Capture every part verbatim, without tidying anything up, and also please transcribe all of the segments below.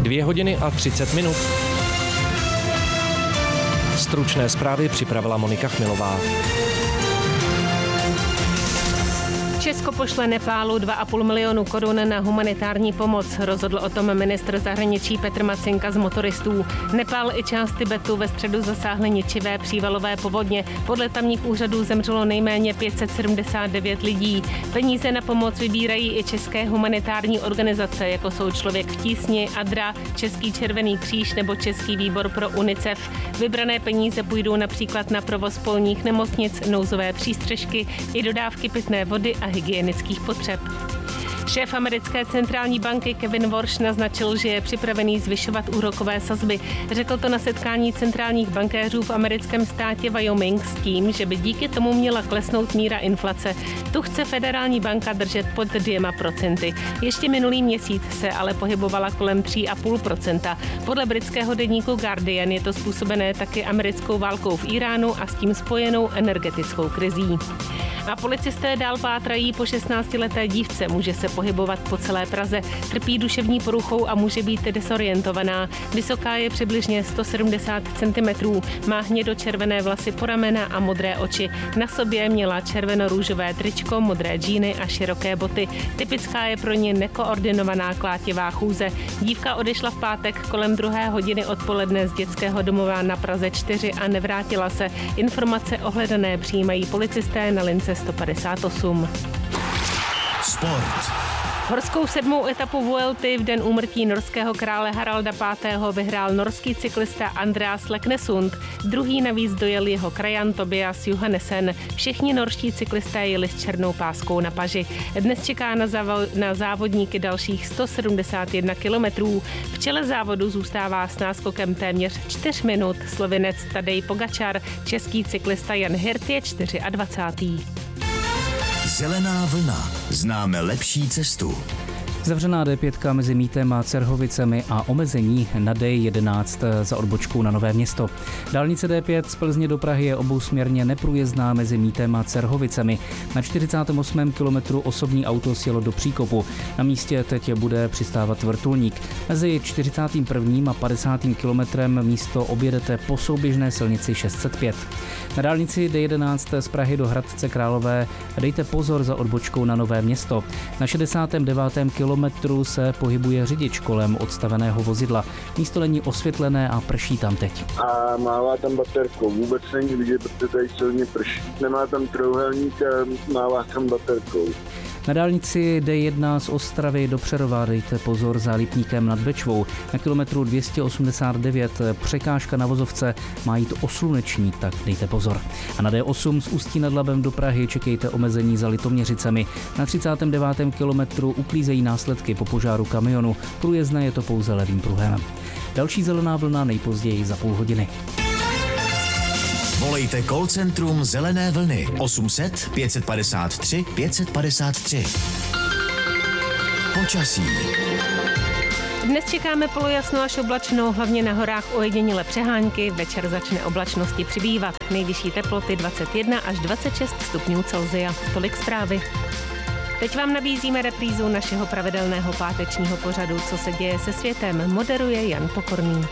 Dvě hodiny a třicet minut. Stručné zprávy připravila Monika Chmilová. Česko pošle Nepálu dva a půl milionu korun na humanitární pomoc. Rozhodl o tom ministr zahraničí Petr Macinka z motoristů. Nepál i část Tibetu ve středu zasáhly ničivé přívalové povodně. Podle tamních úřadů zemřelo nejméně pět set sedmdesát devět lidí. Peníze na pomoc vybírají i české humanitární organizace, jako jsou Člověk v tísni, Adra, Český červený kříž nebo Český výbor pro UNICEF. Vybrané peníze půjdou například na provoz polních nemocnic, nouzové přístřežky i dodávky pitné vody a hygienických potřeb. Šéf americké centrální banky Kevin Warsh naznačil, že je připravený zvyšovat úrokové sazby. Řekl to na setkání centrálních bankéřů v americkém státě Wyoming s tím, že by díky tomu měla klesnout míra inflace. Tu chce federální banka držet pod dvěma procenty. Ještě minulý měsíc se ale pohybovala kolem tři a půl procenta. Podle britského deníku Guardian je to způsobené taky americkou válkou v Iránu a s tím spojenou energetickou krizí. A policisté dál pátrají po šestnáctileté dívce. Může se pohybovat po celé Praze. Trpí duševní poruchou a může být desorientovaná. Vysoká je přibližně sto sedmdesát centimetrů. Má hnědo-červené vlasy po ramena a modré oči. Na sobě měla červeno-růžové tričko, modré džíny a široké boty. Typická je pro ně nekoordinovaná klátivá chůze. Dívka odešla v pátek kolem druhé hodiny odpoledne z dětského domova na Praze čtyři a nevrátila se. Informace o hledané přijímají policisté na lince sto padesát osm. Sport. Horskou sedmou etapu Vuelty v den úmrtí norského krále Haralda pátého. vyhrál norský cyklista Andreas Leknesund. Druhý navíc dojel jeho krajan Tobias Johannesen. Všichni norští cyklisté jeli s černou páskou na paži. Dnes čeká na, závo- na závodníky dalších sto sedmdesát jedna kilometrů. V čele závodu zůstává s náskokem téměř čtyř minut Slovinec Tadej Pogačar. Český cyklista Jan Hirt je dvacátý čtvrtý. Zelená vlna. Známe lepší cestu. Zavřená D pět mezi Mítem a Cerhovicemi a omezení na D jedenáct za odbočkou na Nové Město. Dálnice D pět z Plzně do Prahy je obousměrně neprůjezdná mezi Mítem a Cerhovicemi. Na čtyřicátém osmém kilometru osobní auto sjelo do příkopu. Na místě teď bude přistávat vrtulník. Mezi čtyřicátým prvním a padesátým kilometrem místo objedete po souběžné silnici šest set pět. Na dálnici D jedenáct z Prahy do Hradce Králové dejte pozor za odbočkou na Nové Město. Na šedesátém devátém kilometru se pohybuje řidič kolem odstaveného vozidla. Místo není osvětlené a prší tam teď. A mává tam baterkou. Vůbec není vidět, protože tady silně prší. Nemá tam trojúhelník a mává tam baterkou. Na dálnici D jedna z Ostravy do Přerova dejte pozor za Lipníkem nad Bečvou. Na kilometru dvě stě osmdesát devět překážka na vozovce, má jít o sluneční, tak dejte pozor. A na D osm z Ústí nad Labem do Prahy čekejte omezení za Litoměřicemi. Na třicátém devátém kilometru uklízejí následky po požáru kamionu. Průjezdné je to pouze levým pruhem. Další zelená vlna nejpozději za půl hodiny. Volejte call centrum Zelené vlny osm set pět set padesát tři pět set padesát tři. Počasí. Dnes čekáme polojasno až oblačno, hlavně na horách ojedinělé přehánky. Večer začne oblačnosti přibývat. Nejvyšší teploty dvacet jedna až dvacet šest stupňů Celsia. Tolik zprávy. Teď vám nabízíme reprízu našeho pravidelného pátečního pořadu Co se děje se světem. Moderuje Jan Pokorný.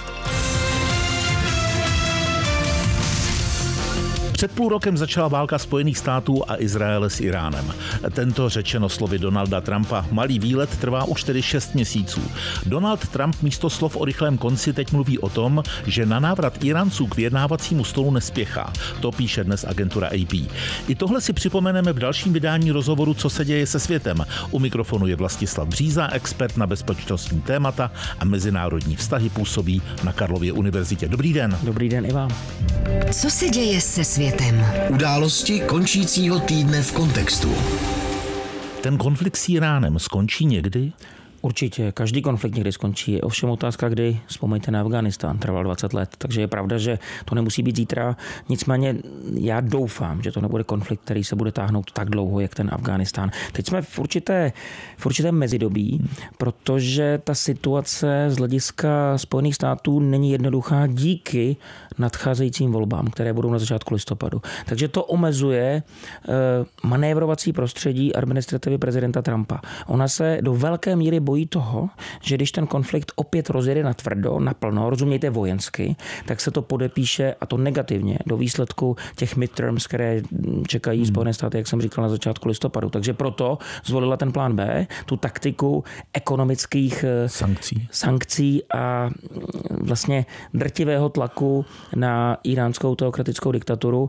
Před půl rokem začala válka Spojených států a Izraele s Iránem. Tento, řečeno slovy Donalda Trumpa, malý výlet trvá už tedy šest měsíců. Donald Trump místo slov o rychlém konci teď mluví o tom, že na návrat Iránců k vyjednávacímu stolu nespěchá. To píše dnes agentura A P. I tohle si připomeneme v dalším vydání rozhovoru Co se děje se světem. U mikrofonu je Vlastislav Bříza, expert na bezpečnostní témata a mezinárodní vztahy, působí na Karlově univerzitě. Dobrý den. Dobrý den i vám. Co se děje se světem? Události končícího týdne v kontextu. Ten konflikt s Iránem skončí někdy? Určitě, každý konflikt někdy skončí. Je ovšem otázka, kdy. Vzpomeňte na Afghánistán, trval dvacet let, takže je pravda, že to nemusí být zítra. Nicméně já doufám, že to nebude konflikt, který se bude táhnout tak dlouho, jak ten Afghánistán. Teď jsme v určité, v určitém mezidobí, protože ta situace z hlediska Spojených států není jednoduchá díky nadcházejícím volbám, které budou na začátku listopadu. Takže to omezuje manévrovací prostředí administrativy prezidenta Trumpa. Ona se do velké míry bojí bojí toho, že když ten konflikt opět rozjede na tvrdo, naplno, rozumějte vojensky, tak se to podepíše, a to negativně, do výsledku těch midterms, které čekají hmm. Spojené státy, jak jsem říkal, na začátku listopadu. Takže proto zvolila ten plán B, tu taktiku ekonomických sankcí, sankcí a vlastně drtivého tlaku na iránskou teokratickou diktaturu,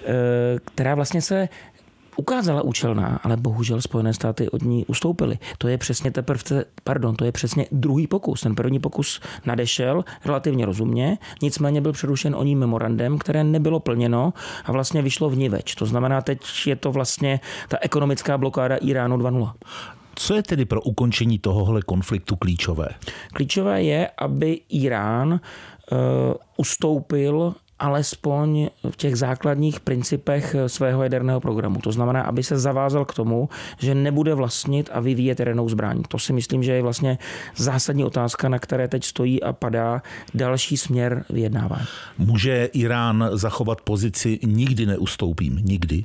která vlastně se ukázala účelná, ale bohužel Spojené státy od ní ustoupily. To je přesně teprve, pardon, to je přesně druhý pokus. Ten první pokus nadešel relativně rozumně, nicméně byl přerušen o ní memorandem, které nebylo plněno a vlastně vyšlo vniveč. To znamená, teď je to vlastně ta ekonomická blokáda Iránu dva nula. Co je tedy pro ukončení tohohle konfliktu klíčové? Klíčové je, aby Irán uh, ustoupil alespoň v těch základních principech svého jaderného programu. To znamená, aby se zavázal k tomu, že nebude vlastnit a vyvíjet jadernou zbraň. To si myslím, že je vlastně zásadní otázka, na které teď stojí a padá další směr vyjednávání. Může Irán zachovat pozici nikdy neustoupím, nikdy?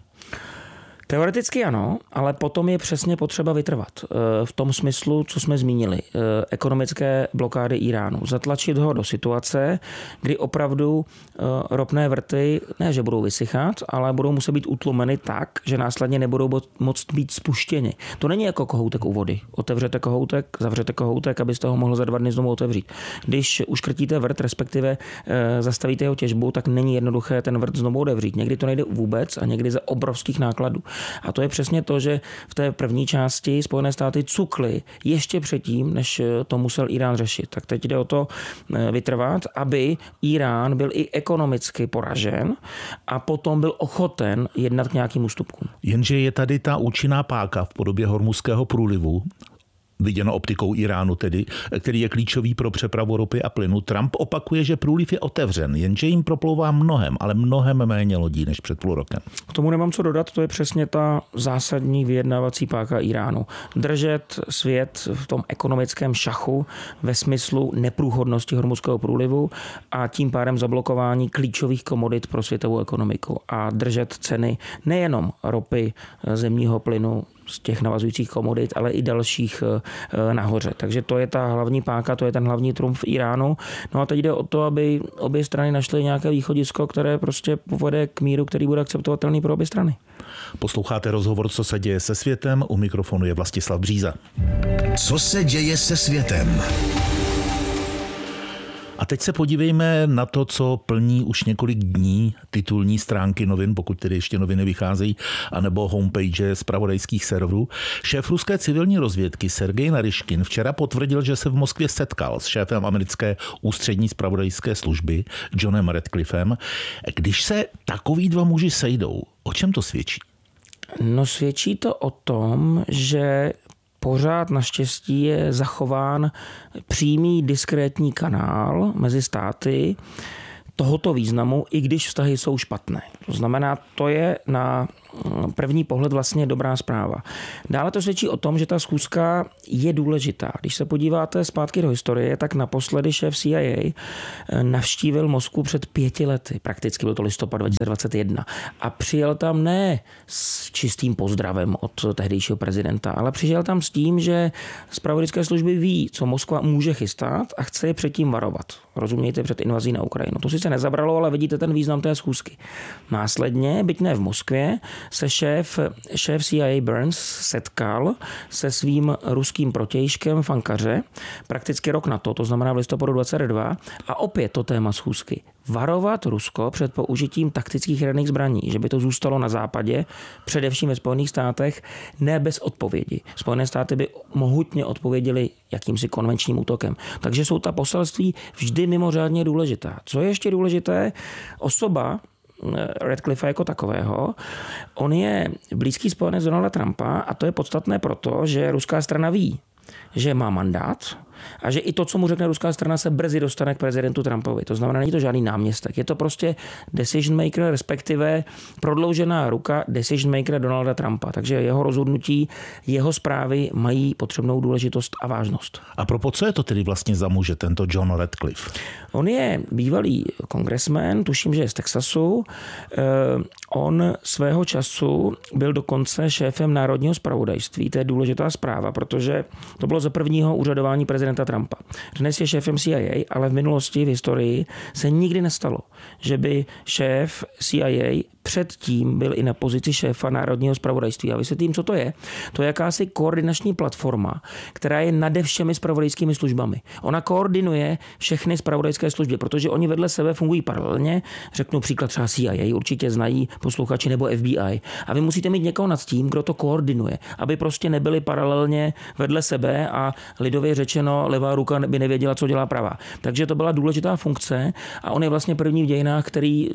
Teoreticky ano, ale potom je přesně potřeba vytrvat. V tom smyslu, co jsme zmínili, ekonomické blokády Iránu. Zatlačit ho do situace, kdy opravdu ropné vrty, ne, že budou vysychat, ale budou muset být utlumeny tak, že následně nebudou moct být spuštěni. To není jako kohoutek u vody. Otevřete kohoutek, zavřete kohoutek, abyste ho mohl za dva dny znovu otevřít. Když uškrtíte vrt, respektive zastavíte jeho těžbu, tak není jednoduché ten vrt znovu otevřít. Někdy to nejde vůbec a někdy za obrovských nákladů. A to je přesně to, že v té první části Spojené státy cukly ještě předtím, než to musel Irán řešit. Tak teď jde o to vytrvat, aby Irán byl i ekonomicky poražen a potom byl ochoten jednat k nějakým ústupkům. Jenže je tady ta účinná páka v podobě Hormuzského průlivu, viděno optikou Iránu tedy, který je klíčový pro přepravu ropy a plynu. Trump opakuje, že průliv je otevřen, jenže jim proplouvá mnohem, ale mnohem méně lodí než před půl rokem. K tomu nemám co dodat, to je přesně ta zásadní vyjednávací páka Iránu. Držet svět v tom ekonomickém šachu ve smyslu neprůchodnosti Hormuzského průlivu a tím pádem zablokování klíčových komodit pro světovou ekonomiku a držet ceny nejenom ropy, zemního plynu, z těch navazujících komodit, ale i dalších nahoře. Takže to je ta hlavní páka, to je ten hlavní trumf Iránu. No a teď jde o to, aby obě strany našly nějaké východisko, které prostě povede k míru, který bude akceptovatelný pro obě strany. Posloucháte rozhovor Co se děje se světem? U mikrofonu je Vlastislav Bříza. Co se děje se světem? A teď se podívejme na to, co plní už několik dní titulní stránky novin, pokud tedy ještě noviny vycházejí, anebo homepage zpravodajských serverů. Šéf ruské civilní rozvědky Sergej Naryškin včera potvrdil, že se v Moskvě setkal s šéfem americké ústřední zpravodajské služby Johnem Radcliffem. Když se takový dva muži sejdou, o čem to svědčí? No svědčí to o tom, že pořád naštěstí je zachován přímý diskrétní kanál mezi státy tohoto významu, i když vztahy jsou špatné. To znamená, to je na první pohled vlastně dobrá zpráva. Dále to svědčí o tom, že ta schůzka je důležitá. Když se podíváte zpátky do historie, tak naposledy šéf C I A navštívil Moskvu před pěti lety. Prakticky byl to listopad dva tisíce dvacet jedna. A přijel tam ne s čistým pozdravem od tehdejšího prezidenta, ale přijel tam s tím, že zpravodajské služby ví, co Moskva může chystat a chce je předtím varovat. Rozumějte, před invazí na Ukrajinu. To sice nezabralo, ale vidíte ten význam té schůzky. Následně, byť ne v Moskvě, se šéf, šéf C I A Burns setkal se svým ruským protějškem v Ankaře prakticky rok na to, to znamená v listopadu dvacet dva, a opět to téma schůzky. Varovat Rusko před použitím taktických jaderných zbraní, že by to zůstalo na západě, především ve Spojených státech, ne bez odpovědi. Spojené státy by mohutně odpověděly jakýmsi konvenčním útokem. Takže jsou ta poselství vždy mimořádně důležitá. Co je ještě důležité, osoba Radcliffe jako takového, on je blízký spojenec Donalda Trumpa a to je podstatné proto, že ruská strana ví, že má mandát a že i to, co mu řekne ruská strana, se brzy dostane k prezidentu Trumpovi. To znamená, není to žádný náměstek. Je to prostě decision maker, respektive prodloužená ruka decision makera Donalda Trumpa. Takže jeho rozhodnutí, jeho zprávy mají potřebnou důležitost a vážnost. A propo, co je to tedy vlastně za muže, tento John Radcliffe? On je bývalý kongresmen, tuším, že je z Texasu. On svého času byl dokonce šéfem Národního zpravodajství. To je důležitá zpráva, protože to bylo za prvního úřadování prezidenta Trumpa. Dnes je šéfem C I A, ale v minulosti, v historii se nikdy nestalo, že by šéf C I A předtím byl i na pozici šéfa Národního zpravodajství. A vysvětlím, co to je. To je jakási koordinační platforma, která je nade všemi zpravodajskými službami. Ona koordinuje všechny zpravodajské služby, protože oni vedle sebe fungují paralelně. Řeknu příklad třeba C I A, určitě znají posluchači, nebo F B I. A vy musíte mít někoho nad tím, kdo to koordinuje, aby prostě nebyli paralelně vedle sebe a lidově řečeno levá ruka by nevěděla, co dělá pravá. Takže to byla důležitá funkce a on je vlastně první v dějinách, který uh,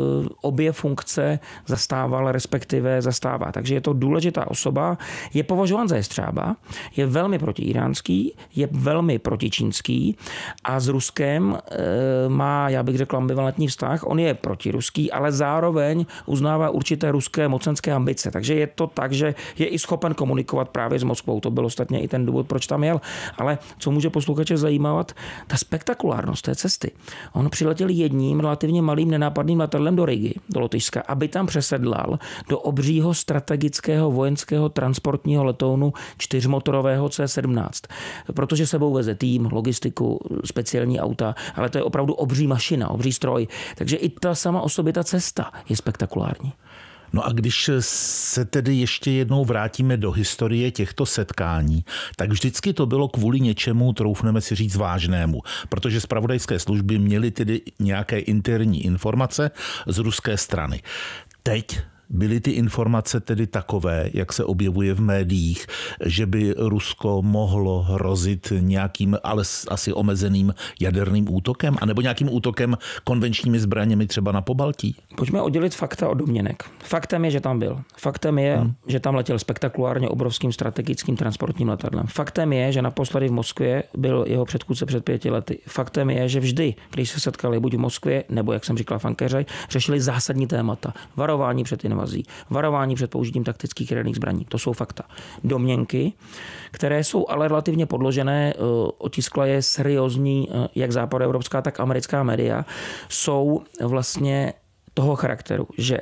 obě funkce zastával, respektive zastává. Takže je to důležitá osoba, je považován za jestřába, je velmi protiíránský, je velmi protičínský a s Ruskem e, má, já bych řekl, ambivalentní vztah. On je protiruský, ale zároveň uznává určité ruské mocenské ambice. Takže je to tak, že je i schopen komunikovat právě s Moskvou. To byl ostatně i ten důvod, proč tam jel. Ale co může posluchače zajímat, ta spektakulárnost té cesty. On přiletěl jedním relativně malým nenápadným letadlem do Rigy, do Lotyšska, aby tam přesedlal do obřího strategického vojenského transportního letounu čtyřmotorového C sedmnáct. Protože sebou veze tým, logistiku, speciální auta, ale to je opravdu obří mašina, obří stroj. Takže i ta sama o sobě ta cesta je spektakulární. No a když se tedy ještě jednou vrátíme do historie těchto setkání, tak vždycky to bylo kvůli něčemu, troufneme si říct, vážnému, protože zpravodajské služby měly tedy nějaké interní informace z ruské strany. Teď byly ty informace tedy takové, jak se objevuje v médiích, že by Rusko mohlo hrozit nějakým, ale asi omezeným jaderným útokem, anebo nějakým útokem konvenčními zbraněmi třeba na Pobaltí? Pojďme oddělit fakta od domněnek. Faktem je, že tam byl. Faktem je, hmm. že tam letěl spektakulárně obrovským strategickým transportním letadlem. Faktem je, že naposledy v Moskvě byl jeho předchůdce před pěti lety. Faktem je, že vždy, když se setkali buď v Moskvě, nebo jak jsem říkal v Ankaře, řešili zásadní témata. Varování před invazí, varování před použitím taktických jaderných zbraní. To jsou fakta. Domněnky, které jsou ale relativně podložené, otiskla je seriózní jak západoevropská, tak americká média, jsou vlastně toho charakteru, že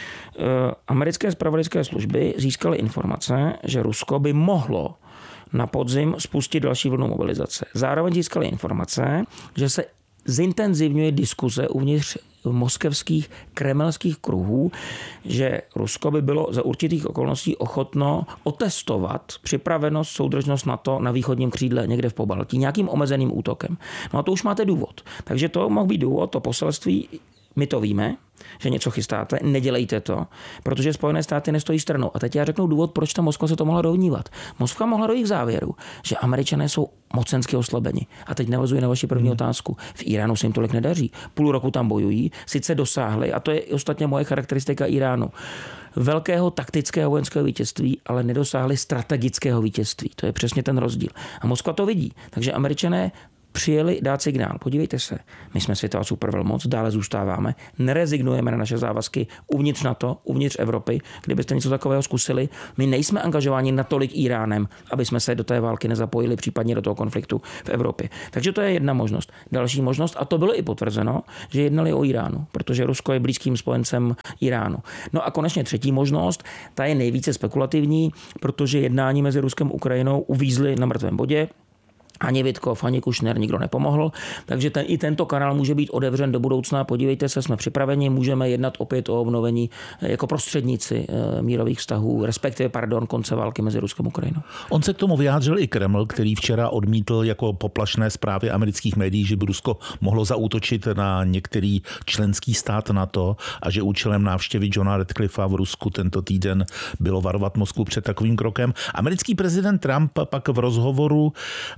americké zpravodajské služby získaly informace, že Rusko by mohlo na podzim spustit další vlnu mobilizace. Zároveň získaly informace, že se zintenzivňuje diskuze uvnitř moskevských kremelských kruhů, že Rusko by bylo za určitých okolností ochotno otestovat připravenost, soudržnost NATO na východním křídle někde v Pobaltí nějakým omezeným útokem. No a to už máte důvod. Takže to mohl být důvod, to poselství. My to víme, že něco chystáte, nedělejte to, protože Spojené státy nestojí stranou. A teď já řeknu důvod, proč ta Moskva se to mohla dovnívat. Moskva mohla dojít k závěru, že Američané jsou mocensky oslabeni. A teď navazuji na vaši první hmm. otázku. V Iránu se jim tolik nedaří. Půl roku tam bojují, sice dosáhli, a to je ostatně moje charakteristika Iránu, velkého taktického vojenského vítězství, ale nedosáhli strategického vítězství. To je přesně ten rozdíl. A Moskva to vidí. Takže Američané přijeli dát signál. Podívejte se, my jsme světová supervelmoc, dále zůstáváme, nerezignujeme na naše závazky uvnitř NATO, uvnitř Evropy. Kdybyste něco takového zkusili, my nejsme angažováni natolik Iránem, aby jsme se do té války nezapojili, případně do toho konfliktu v Evropě. Takže to je jedna možnost. Další možnost, a to bylo i potvrzeno, že jednali o Iránu, protože Rusko je blízkým spojencem Iránu. No a konečně třetí možnost, ta je nejvíce spekulativní, protože jednání mezi Ruskem a Ukrajinou uvízly na mrtvém bodě. Ani Vitkov, ani Kušner, nikdo nepomohl. Takže ten, i tento kanál může být otevřen do budoucna. Podívejte se, jsme připraveni, můžeme jednat opět o obnovení jako prostředníci mírových vztahů, respektive, pardon, konce války mezi Ruskem a Ukrajinou. On se k tomu vyjádřil i Kreml, který včera odmítl jako poplašné zprávy amerických médií, že by Rusko mohlo zaútočit na některý členský stát NATO a že účelem návštěvy Johna Radcliffea v Rusku tento týden bylo varovat Moskvu před takovým krokem. Americký prezident Trump pak v rozhovoru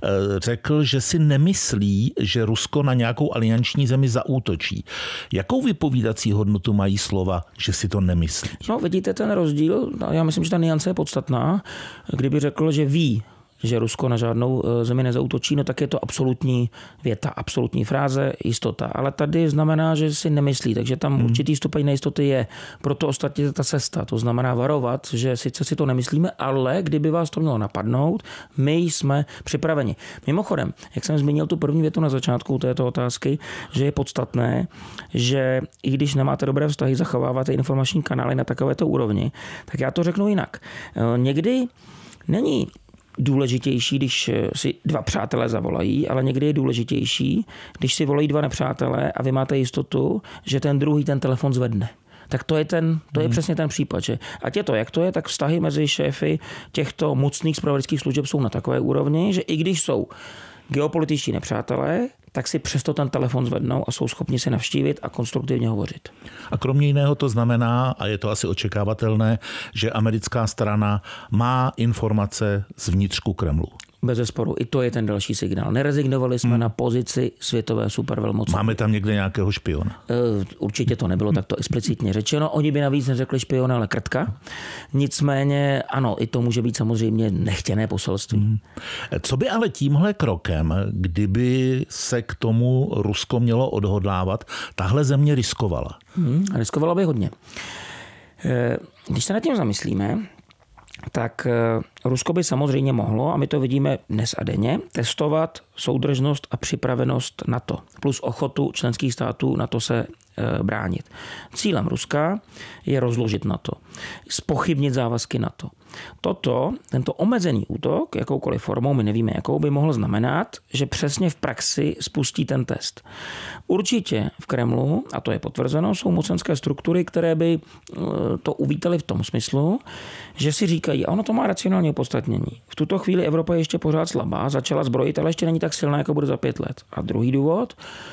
řekl, že si nemyslí, že Rusko na nějakou alianční zemi zaútočí. Jakou vypovídací hodnotu mají slova, že si to nemyslí? No, vidíte ten rozdíl? Já myslím, že ta nuance je podstatná. Kdyby řekl, že ví, že Rusko na žádnou zemi nezaútočí, no tak je to absolutní věta, absolutní fráze, jistota. Ale tady znamená, že si nemyslí, takže tam hmm. určitý stupeň nejistoty je. Proto ostatně ta cesta, to znamená varovat, že sice si to nemyslíme, ale kdyby vás to mělo napadnout, my jsme připraveni. Mimochodem, jak jsem zmínil tu první větu na začátku této otázky, že je podstatné, že i když nemáte dobré vztahy, zachováváte informační kanály na takovéto úrovni, tak já to řeknu jinak. Někdy není důležitější, když si dva přátelé zavolají, ale někdy je důležitější, když si volají dva nepřátelé a vy máte jistotu, že ten druhý ten telefon zvedne. Tak to je, ten, to je hmm. přesně ten případ, že ať je to, jak to je, tak vztahy mezi šéfy těchto mocných zpravodajských služeb jsou na takové úrovni, že i když jsou geopolitičtí nepřátelé, tak si přesto ten telefon zvednou a jsou schopni se navštívit a konstruktivně hovořit. A kromě jiného to znamená, a je to asi očekávatelné, že americká strana má informace z vnitřku Kremlu. Bezesporu. I to je ten další signál. Nerezignovali jsme hmm. na pozici světové supervelmoci. Máme tam někde nějakého špiona? Určitě to nebylo takto explicitně řečeno. Oni by navíc neřekli špiona, ale krtka. Nicméně, ano, i to může být samozřejmě nechtěné poselství. Hmm. Co by ale tímhle krokem, kdyby se k tomu Rusko mělo odhodlávat, tahle země riskovala? Hmm. Riskovala by hodně. Když se nad tím zamyslíme, tak Rusko by samozřejmě mohlo, a my to vidíme dnes a denně, testovat soudržnost a připravenost NATO, plus ochotu členských států NATO se bránit. Cílem Ruska je rozložit NATO, zpochybnit závazky NATO. Toto, tento omezený útok, jakoukoliv formou, my nevíme jakou, by mohl znamenat, že přesně v praxi spustí ten test. Určitě v Kremlu, a to je potvrzeno, jsou mocenské struktury, které by to uvítaly v tom smyslu, že si říkají, a ono to má racionální opodstatnění. V tuto chvíli Evropa je ještě pořád slabá, začala zbrojit, ale ještě není tak silná, jako bude za pět let. A druhý důvod,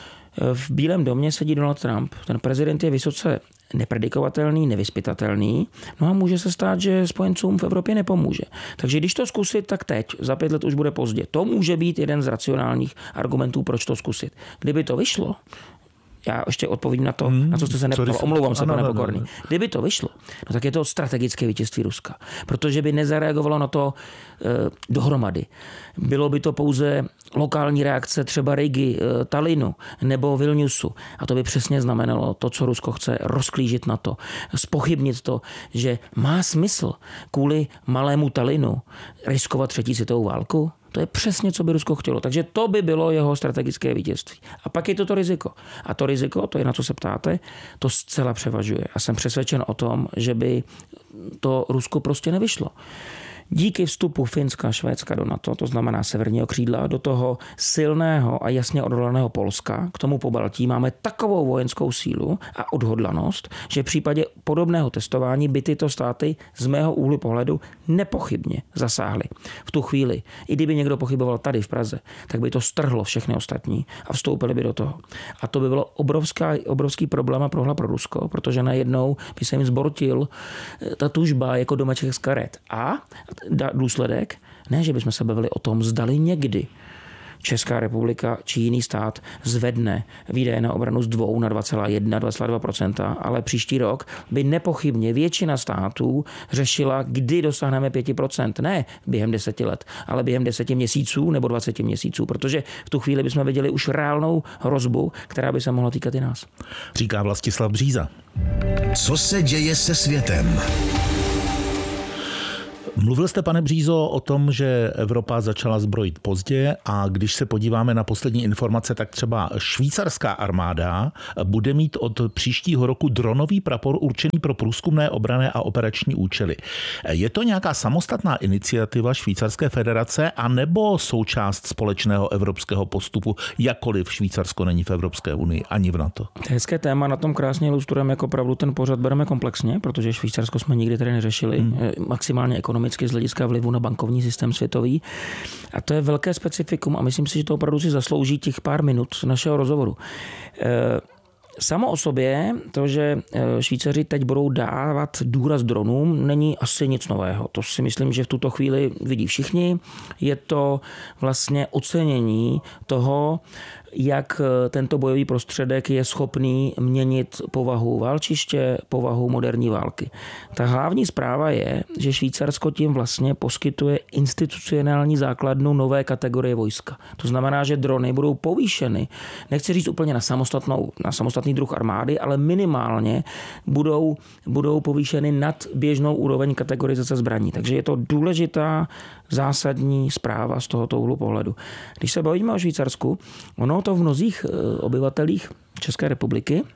v Bílém domě sedí Donald Trump. Ten prezident je vysoce nepredikovatelný, nevyzpytatelný, no a může se stát, že spojencům v Evropě nepomůže. Takže když to zkusit, tak teď, za pět let už bude pozdě. To může být jeden z racionálních argumentů, proč to zkusit. Kdyby to vyšlo, já ještě odpovím na to, hmm, na co jste se neptal. Omlouvám se, ano, pane Pokorný. Kdyby to vyšlo, no tak je to strategické vítězství Ruska. Protože by nezareagovalo na to e, dohromady. Bylo by to pouze lokální reakce třeba Rigi, e, Tallinnu nebo Vilniusu. A to by přesně znamenalo to, co Rusko chce, rozklížit na to. Zpochybnit to, že má smysl kvůli malému Tallinnu riskovat třetí světovou válku. To je přesně, co by Rusko chtělo. Takže to by bylo jeho strategické vítězství. A pak je to to riziko. A to riziko, to je na co se ptáte, to zcela převažuje. A jsem přesvědčen o tom, že by to Rusko prostě nevyšlo. Díky vstupu Finska a Švédska do NATO, to znamená severního křídla, do toho silného a jasně odhodlaného Polska, k tomu Pobaltí máme takovou vojenskou sílu a odhodlanost, že v případě podobného testování by tyto státy z mého úhlu pohledu nepochybně zasáhly. V tu chvíli, i kdyby někdo pochyboval tady v Praze, tak by to strhlo všechny ostatní a vstoupili by do toho. A to by bylo obrovská, obrovský problém a prohla pro Rusko, protože najednou by se jim zbortil ta tužba jako domeček z karet. A důsledek, ne, že bychom se bavili o tom, zdali někdy Česká republika či jiný stát zvedne výdaje na obranu z dvou na dva celá jedna, dva celá dva procenta, ale příští rok by nepochybně většina států řešila, kdy dosáhneme pět procent. Ne během deseti let, ale během deseti měsíců nebo dvaceti měsíců, protože v tu chvíli bychom viděli už reálnou hrozbu, která by se mohla týkat i nás. Říká Vlastislav Bříza. Co se děje se světem? Mluvil jste, pane Břízo, o tom, že Evropa začala zbrojit pozdě a když se podíváme na poslední informace, tak třeba švýcarská armáda bude mít od příštího roku dronový prapor určený pro průzkumné, obranné a operační účely. Je to nějaká samostatná iniciativa Švýcarské federace a nebo součást společného evropského postupu, jakkoliv Švýcarsko není v Evropské unii ani v NATO? Hezké téma, na tom krásně ilustrujeme, jako opravdu ten pořad bereme komplexně, protože Švýcarsko jsme nikdy tady neřešili, hmm. maximálně ekonomicky z hlediska vlivu na bankovní systém světový. A to je velké specifikum a myslím si, že to opravdu si zaslouží těch pár minut našeho rozhovoru. Samo o sobě to, že Švýcaři teď budou dávat důraz dronům, není asi nic nového. To si myslím, že v tuto chvíli vidí všichni. Je to vlastně ocenění toho, jak tento bojový prostředek je schopný měnit povahu válčiště, povahu moderní války. Ta hlavní zpráva je, že Švýcarsko tím vlastně poskytuje institucionální základnu nové kategorie vojska. To znamená, že drony budou povýšeny, nechci říct úplně na samostatnou, na samostatný druh armády, ale minimálně budou, budou povýšeny nad běžnou úroveň kategorizace zbraní. Takže je to důležitá zásadní zpráva z tohoto úhlu pohledu. Když se bavíme o Švýcarsku, ono to v mnozích obyvatelích České republiky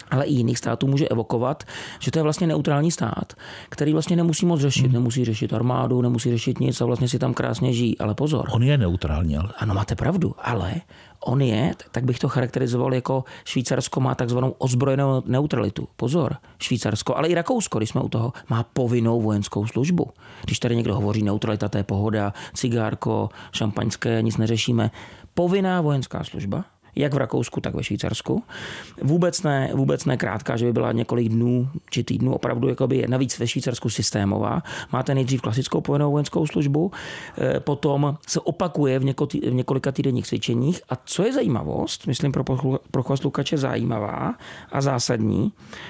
ale i jiných států může evokovat, že to je vlastně neutrální stát, který vlastně nemusí moc řešit. Hmm. Nemusí řešit armádu, nemusí řešit nic a vlastně si tam krásně žijí. Ale pozor. On je neutrální, ale... Ano, máte pravdu, ale on je, tak bych to charakterizoval jako Švýcarsko má takzvanou ozbrojenou neutralitu. Pozor, Švýcarsko, ale i Rakousko, když jsme u toho, má povinnou vojenskou službu. Když tady někdo hovoří neutralita, to je pohoda, cigárko, šampaňské, nic neřešíme. Povinná vojenská služba, jak v Rakousku, tak ve Švýcarsku. Vůbec ne, vůbec ne krátká, že by byla několik dnů či týdnů, opravdu jakoby navíc ve Švýcarsku systémová. Máte nejdřív klasickou povinnou vojenskou službu, potom se opakuje v, něko, v několika týdenních cvičeních. A co je zajímavost, myslím pro posluchače zajímavá a zásadní,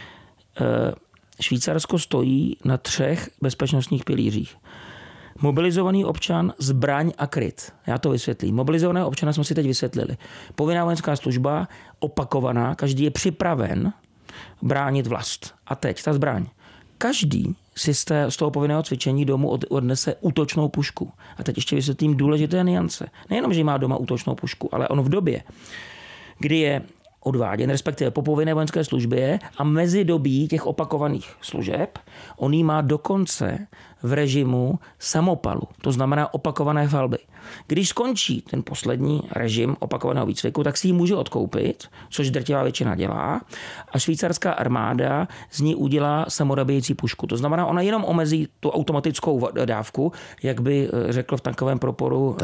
Švýcarsko stojí na třech bezpečnostních pilířích. Mobilizovaný občan, zbraň a kryt. Já to vysvětlím. Mobilizovaného občana jsme si teď vysvětlili. Povinná vojenská služba, opakovaná, každý je připraven bránit vlast. A teď ta zbraň. Každý si z, té, z toho povinného cvičení domů od, odnese útočnou pušku. A teď ještě vysvětlím důležité nuance. Nejenom, že má doma útočnou pušku, ale on v době, kdy je odváděn, respektive po povinné vojenské službě a mezi dobí těch opakovaných služeb, on jí má dokonce v režimu samopalu, to znamená opakované falby. Když skončí ten poslední režim opakovaného výcviku, tak si ji může odkoupit, což drtivá většina dělá, a švýcarská armáda z ní udělá samorabíjecí pušku. To znamená, ona jenom omezí tu automatickou dávku, jak by řekl v tankovém proporu,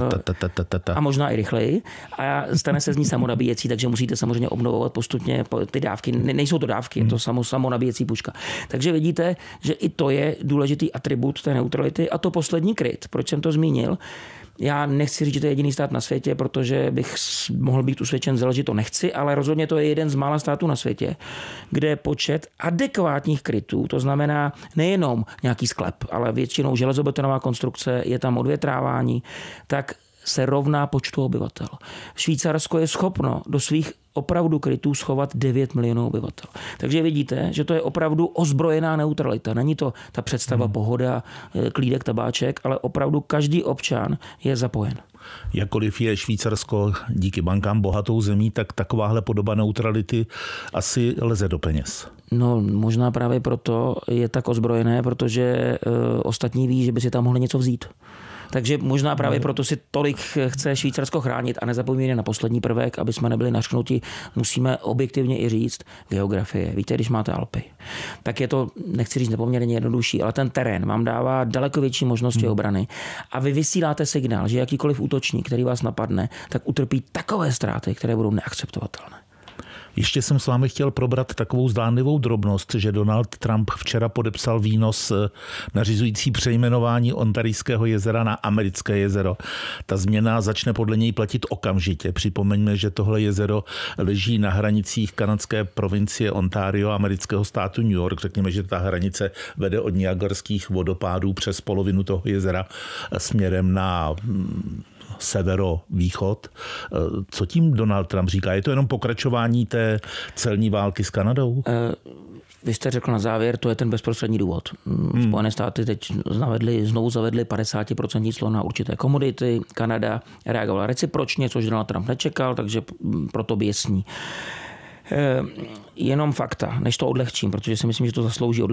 a možná i rychleji, a stane se z ní samorabíjecí, takže musíte samozřejmě obnovovat postupně ty dávky. Nejsou to dávky, je to samo, samorabíjecí puška. Takže vidíte, že i to je důležitý atribut té neutrality. A to poslední kryt, proč jsem to zmínil, já nechci říct, že to je jediný stát na světě, protože bych mohl být usvědčen zelži, že to nechci, ale rozhodně to je jeden z mála států na světě, kde počet adekvátních krytů, to znamená nejenom nějaký sklep, ale většinou železobetonová konstrukce, je tam odvětrávání, tak se rovná počtu obyvatel. Švýcarsko je schopno do svých opravdu krytů schovat devět milionů obyvatel. Takže vidíte, že to je opravdu ozbrojená neutralita. Není to ta představa hmm. pohoda, klídek, tabáček, ale opravdu každý občan je zapojen. Jakkoliv je Švýcarsko díky bankám bohatou zemí, tak takováhle podoba neutrality asi leze do peněz. No, možná právě proto je tak ozbrojené, protože e, ostatní ví, že by si tam mohli něco vzít. Takže možná právě proto si tolik chce Švýcarsko chránit a nezapomínejme na poslední prvek, aby jsme nebyli nařknuti, musíme objektivně i říct geografie. Víte, když máte Alpy, tak je to, nechci říct nepoměrně jednodušší, ale ten terén vám dává daleko větší možnosti hmm. obrany a vy vysíláte signál, že jakýkoliv útočník, který vás napadne, tak utrpí takové ztráty, které budou neakceptovatelné. Ještě jsem s vámi chtěl probrat takovou zdánlivou drobnost, že Donald Trump včera podepsal výnos nařizující přejmenování Ontarijského jezera na Americké jezero. Ta změna začne podle něj platit okamžitě. Připomeňme, že tohle jezero leží na hranicích kanadské provincie Ontario a amerického státu New York. Řekněme, že ta hranice vede od Niagarských vodopádů přes polovinu toho jezera směrem na severovýchod. Co tím Donald Trump říká? Je to jenom pokračování té celní války s Kanadou? Vy jste řekl na závěr, to je ten bezprostřední důvod. Hmm. Spojené státy teď zavedli, znovu zavedli padesát procent clo na určité komodity. Kanada reagovala recipročně, což Donald Trump nečekal, takže proto běsní. Jenom fakta, než to odlehčím, protože si myslím, že to zaslouží odlehčení.